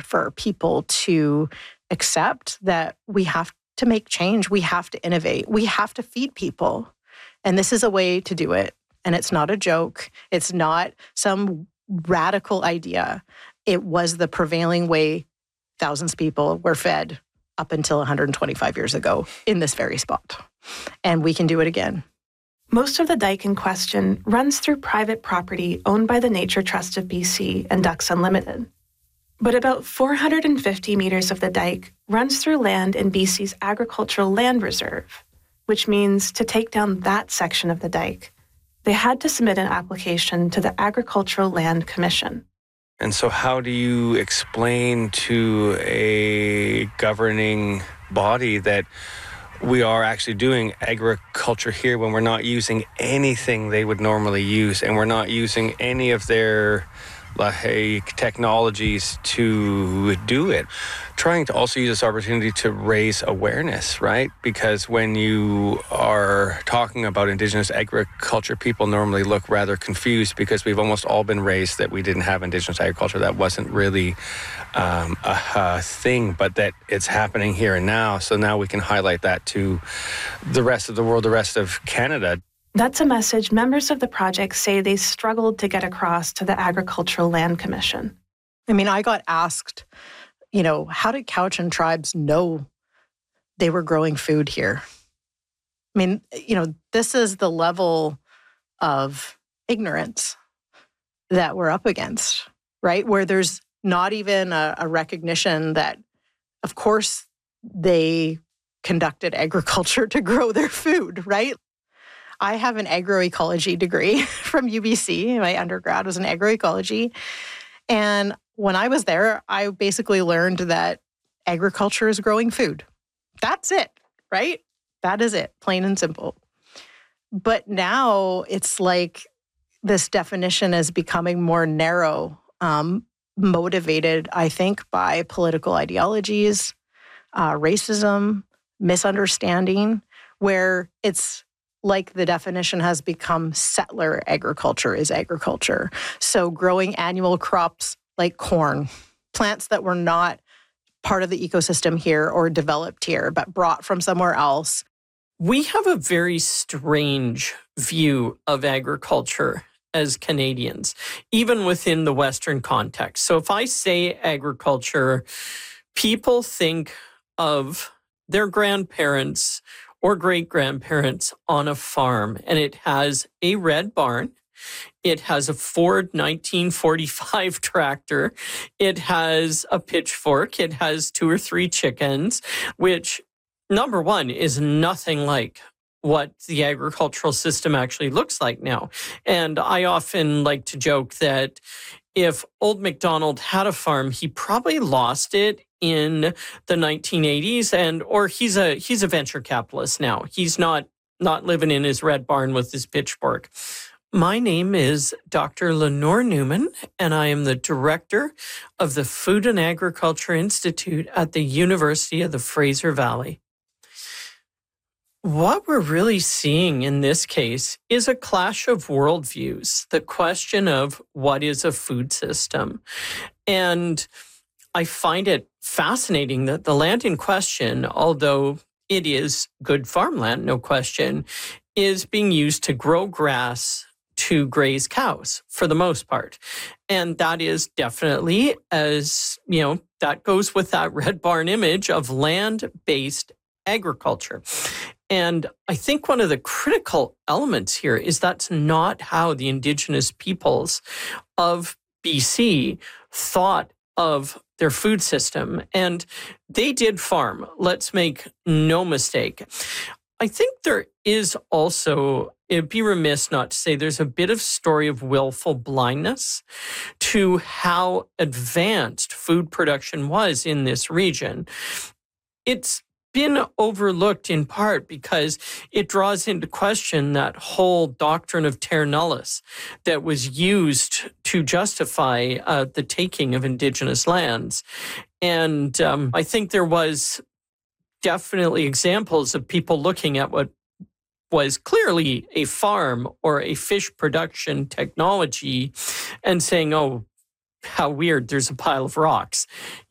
for people to accept that we have to make change. We have to innovate. We have to feed people. And this is a way to do it. And it's not a joke. It's not some radical idea. It was the prevailing way thousands of people were fed up until 125 years ago in this very spot. And we can do it again. Most of the dike in question runs through private property owned by the Nature Trust of BC and Ducks Unlimited. But about 450 meters of the dike runs through land in BC's Agricultural Land Reserve, which means to take down that section of the dike, they had to submit an application to the Agricultural Land Commission. And so how do you explain to a governing body that we are actually doing agriculture here when we're not using anything they would normally use, and we're not using any of their technologies to do it? Trying to also use this opportunity to raise awareness, right? Because when you are talking about Indigenous agriculture, people normally look rather confused because we've almost all been raised that we didn't have Indigenous agriculture. That wasn't really a thing, but that it's happening here and now. So now we can highlight that to the rest of the world, the rest of Canada. That's a message members of the project say they struggled to get across to the Agricultural Land Commission. I mean, I got asked, how did Cowichan tribes know they were growing food here? I mean, this is the level of ignorance that we're up against, right? Where there's not even a recognition that, of course, they conducted agriculture to grow their food, right? I have an agroecology degree from UBC. My undergrad was in agroecology. And when I was there, I basically learned that agriculture is growing food. That's it, right? That is it, plain and simple. But now it's like this definition is becoming more narrow, motivated, I think, by political ideologies, racism, misunderstanding, where it's like the definition has become settler agriculture is agriculture. So growing annual crops like corn, plants that were not part of the ecosystem here or developed here, but brought from somewhere else. We have a very strange view of agriculture as Canadians, even within the Western context. So if I say agriculture, people think of their grandparents or great-grandparents on a farm, and it has a red barn. It has a Ford 1945 tractor. It has a pitchfork. It has 2 or 3 chickens, which, number one, is nothing like what the agricultural system actually looks like now. And I often like to joke that if Old MacDonald had a farm, he probably lost it in the 1980s, or he's a venture capitalist now. He's not living in his red barn with his pitchfork. My name is Dr. Lenore Newman, and I am the director of the Food and Agriculture Institute at the University of the Fraser Valley. What we're really seeing in this case is a clash of worldviews, the question of what is a food system. And I find it fascinating that the land in question, although it is good farmland, no question, is being used to grow grass to graze cows for the most part. And that is definitely, as that goes with that red barn image of land-based agriculture. And I think one of the critical elements here is that's not how the Indigenous peoples of BC thought of their food system. And they did farm. Let's make no mistake. I think there is also, it'd be remiss not to say, there's a bit of story of willful blindness to how advanced food production was in this region. It's been overlooked in part because it draws into question that whole doctrine of terra nullius that was used to justify the taking of Indigenous lands. And I think there was definitely examples of people looking at what was clearly a farm or a fish production technology and saying, oh, how weird, there's a pile of rocks.